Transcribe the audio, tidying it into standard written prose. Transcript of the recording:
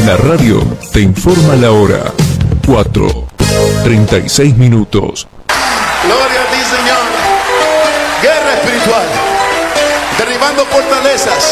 La radio te informa la hora. 4:36. Gloria a ti, Señor. Guerra espiritual. Derribando fortalezas.